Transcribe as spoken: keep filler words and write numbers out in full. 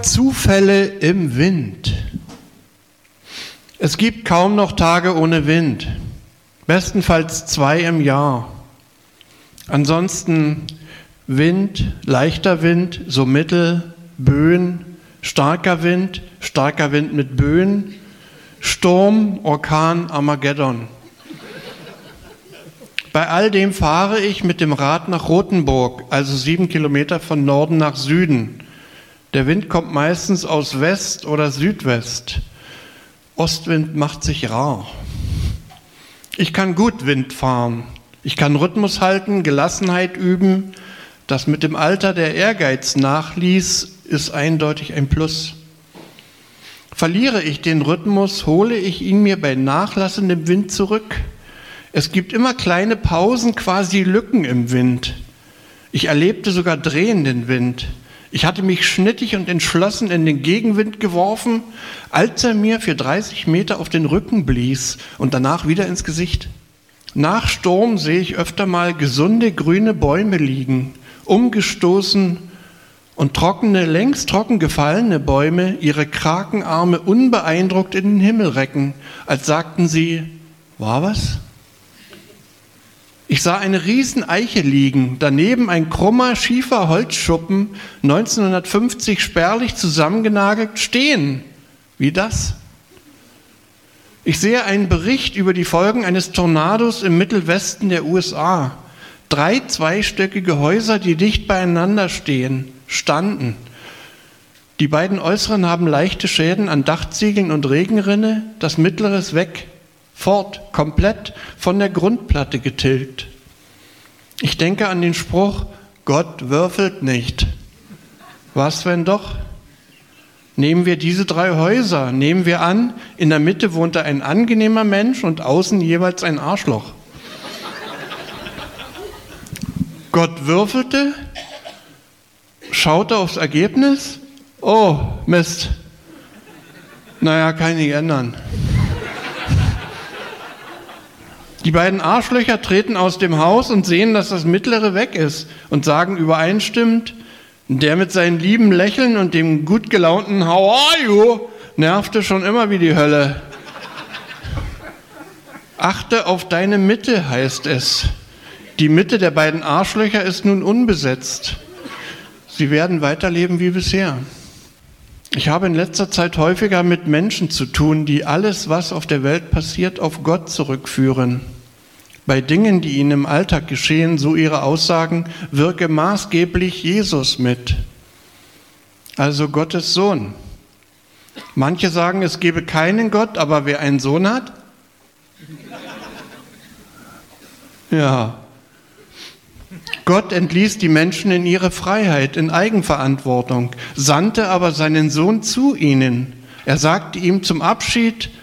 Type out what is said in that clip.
Zufälle im Wind. Es gibt kaum noch Tage ohne Wind, bestenfalls zwei im Jahr. Ansonsten Wind, leichter Wind, so mittel, Böen, starker Wind, starker Wind mit Böen, Sturm, Orkan, Armageddon. Bei all dem fahre ich mit dem Rad nach Rothenburg, also sieben Kilometer von Norden nach Süden. Der Wind kommt meistens aus West oder Südwest. Ostwind macht sich rar. Ich kann gut Wind fahren. Ich kann Rhythmus halten, Gelassenheit üben. Das mit dem Alter der Ehrgeiz nachließ, ist eindeutig ein Plus. Verliere ich den Rhythmus, hole ich ihn mir bei nachlassendem Wind zurück. Es gibt immer kleine Pausen, quasi Lücken im Wind. Ich erlebte sogar drehenden Wind. Ich hatte mich schnittig und entschlossen in den Gegenwind geworfen, als er mir für dreißig Meter auf den Rücken blies und danach wieder ins Gesicht. Nach Sturm sehe ich öfter mal gesunde grüne Bäume liegen, umgestoßen und trockene, längst trocken gefallene Bäume ihre Krakenarme unbeeindruckt in den Himmel recken, als sagten sie, war was? Ich sah eine Rieseneiche liegen, daneben ein krummer, schiefer Holzschuppen, neunzehnhundertfünfzig spärlich zusammengenagelt, stehen. Wie das? Ich sehe einen Bericht über die Folgen eines Tornados im Mittelwesten der U S A. Drei zweistöckige Häuser, die dicht beieinander stehen, standen. Die beiden äußeren haben leichte Schäden an Dachziegeln und Regenrinne, das mittlere ist weg. Fort, komplett von der Grundplatte getilgt. Ich denke an den Spruch, Gott würfelt nicht. Was, wenn doch? Nehmen wir diese drei Häuser, nehmen wir an, in der Mitte wohnte ein angenehmer Mensch und außen jeweils ein Arschloch. Gott würfelte, schaute aufs Ergebnis, oh, Mist, naja, kann ich nicht ändern. Die beiden Arschlöcher treten aus dem Haus und sehen, dass das mittlere weg ist und sagen übereinstimmend, der mit seinen lieben Lächeln und dem gut gelaunten How are you nervte schon immer wie die Hölle. Achte auf deine Mitte, heißt es. Die Mitte der beiden Arschlöcher ist nun unbesetzt. Sie werden weiterleben wie bisher. Ich habe in letzter Zeit häufiger mit Menschen zu tun, die alles, was auf der Welt passiert, auf Gott zurückführen. Bei Dingen, die ihnen im Alltag geschehen, so ihre Aussagen, wirke maßgeblich Jesus mit. Also Gottes Sohn. Manche sagen, es gebe keinen Gott, aber wer einen Sohn hat? Ja. Gott entließ die Menschen in ihre Freiheit, in Eigenverantwortung, sandte aber seinen Sohn zu ihnen. Er sagte ihm zum Abschied,